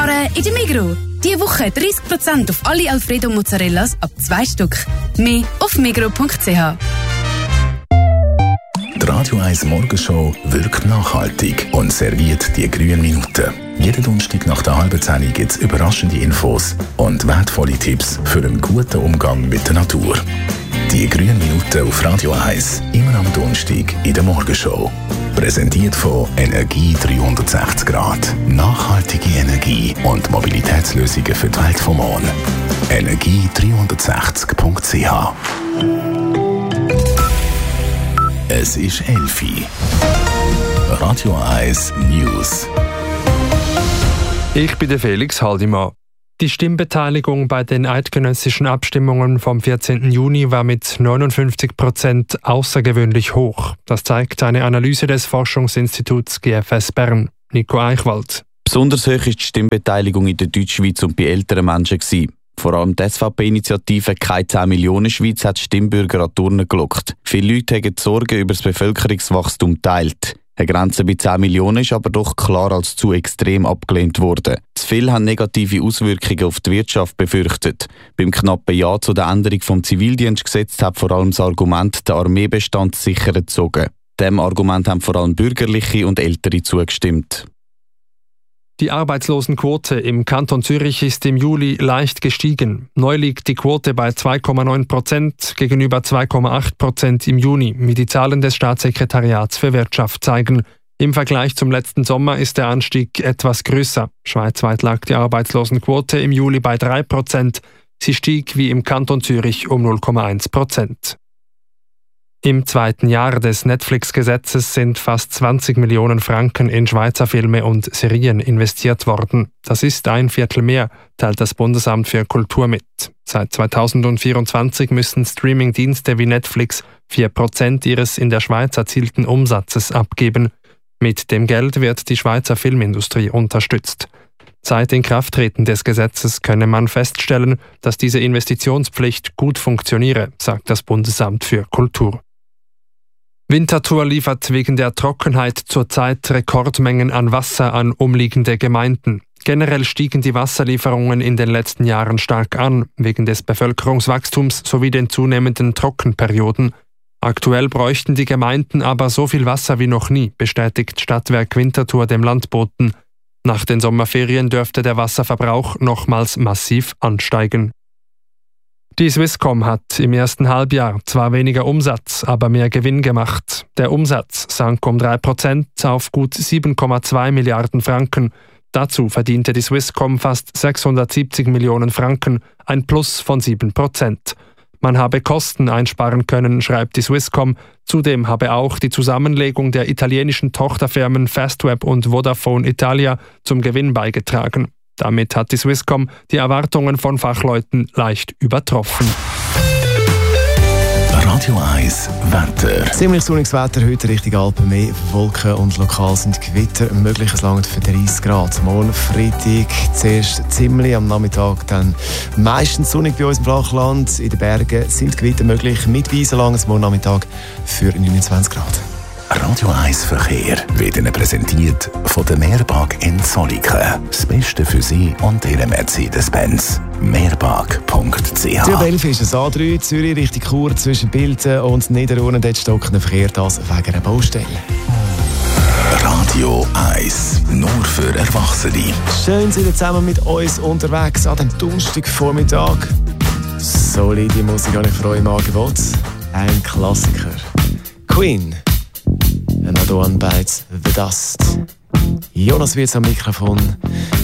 Sparen in der Migros. Diese Woche 30% auf alle Alfredo Mozzarellas ab 2 Stück. Mehr auf migros.ch. Die Radio 1 Morgenshow wirkt nachhaltig und serviert die grünen Minuten. Jeden Donnerstag nach der halben 10 gibt es überraschende Infos und wertvolle Tipps für einen guten Umgang mit der Natur. Die grünen Minuten auf Radio 1, immer am Donnerstag in der Morgenshow. Präsentiert von Energie 360 Grad. Nachhaltige Energie und Mobilitätslösungen für die Welt vom Morgen. Energie360.ch. Es ist 11 Uhr. Radio 1 News. Ich bin der Felix Haldimann. Die Stimmbeteiligung bei den eidgenössischen Abstimmungen vom 14. Juni war mit 59% außergewöhnlich hoch. Das zeigt eine Analyse des Forschungsinstituts GFS Bern. Nico Eichwald. Besonders hoch war die Stimmbeteiligung in der Deutschschweiz und bei älteren Menschen. Vor allem die SVP-Initiative «Keine 10 Millionen Schweiz» hat Stimmbürger an die Urne gelockt. Viele Leute haben die Sorgen über das Bevölkerungswachstum geteilt. Eine Grenze bei 10 Millionen ist aber doch klar als zu extrem abgelehnt worden. Zu viele haben negative Auswirkungen auf die Wirtschaft befürchtet. Beim knappen Ja zu der Änderung vom Zivildienstgesetz hat vor allem das Argument, den Armeebestand sicher gezogen. Dem Argument haben vor allem Bürgerliche und Ältere zugestimmt. Die Arbeitslosenquote im Kanton Zürich ist im Juli leicht gestiegen. Neu liegt die Quote bei 2,9% gegenüber 2,8% im Juni, wie die Zahlen des Staatssekretariats für Wirtschaft zeigen. Im Vergleich zum letzten Sommer ist der Anstieg etwas größer. Schweizweit lag die Arbeitslosenquote im Juli bei 3%. Sie stieg wie im Kanton Zürich um 0,1%. Im zweiten Jahr des Netflix-Gesetzes sind fast 20 Millionen Franken in Schweizer Filme und Serien investiert worden. Das ist ein Viertel mehr, teilt das Bundesamt für Kultur mit. Seit 2024 müssen Streaming-Dienste wie Netflix 4% ihres in der Schweiz erzielten Umsatzes abgeben. Mit dem Geld wird die Schweizer Filmindustrie unterstützt. Seit Inkrafttreten des Gesetzes könne man feststellen, dass diese Investitionspflicht gut funktioniere, sagt das Bundesamt für Kultur. Winterthur liefert wegen der Trockenheit zurzeit Rekordmengen an Wasser an umliegende Gemeinden. Generell stiegen die Wasserlieferungen in den letzten Jahren stark an, wegen des Bevölkerungswachstums sowie den zunehmenden Trockenperioden. Aktuell bräuchten die Gemeinden aber so viel Wasser wie noch nie, bestätigt Stadtwerk Winterthur dem Landboten. Nach den Sommerferien dürfte der Wasserverbrauch nochmals massiv ansteigen. Die Swisscom hat im ersten Halbjahr zwar weniger Umsatz, aber mehr Gewinn gemacht. Der Umsatz sank um 3% auf gut 7,2 Milliarden Franken. Dazu verdiente die Swisscom fast 670 Millionen Franken, ein Plus von 7%. Man habe Kosten einsparen können, schreibt die Swisscom. Zudem habe auch die Zusammenlegung der italienischen Tochterfirmen Fastweb und Vodafone Italia zum Gewinn beigetragen. Damit hat die Swisscom die Erwartungen von Fachleuten leicht übertroffen. Radio 1 Wetter. Ziemlich sonniges Wetter heute Richtung Alpen, mehr Wolken und lokal sind Gewitter möglich. Es langt für 30 Grad. Morgen Freitag zuerst ziemlich, am Nachmittag dann meistens sonnig bei uns im Flachland. In den Bergen sind Gewitter möglich mit Wiesenlanges morgen Nachmittag für 29 Grad. Radio 1 Verkehr wird Ihnen präsentiert von der Mehrpark in Zolliken. Das Beste für Sie und Ihre Mercedes-Benz. Mehrpark.ch. Die 11 ist es A3, Zürich Richtung Chur zwischen Bilten und Niederurnen. Dort stockender Verkehr, das wegen einer Baustelle. Radio 1, nur für Erwachsene. Schön sind Sie zusammen mit uns unterwegs an dem Donnerstagvormittag. Solide Musik habe ich für euch im Angebot. Ein Klassiker. Queen. Another One Bites the Dust. Jonas Wirtz am Mikrofon.